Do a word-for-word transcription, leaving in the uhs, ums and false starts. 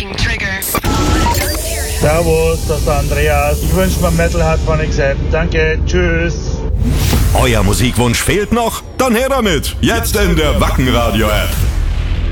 Detecting trigger. Servus, das ist der Andreas. Ich wünsche mir Metal Hardphonic Seven. Danke, tschüss. Euer Musikwunsch fehlt noch? Dann her damit. Jetzt in der Wacken Radio App.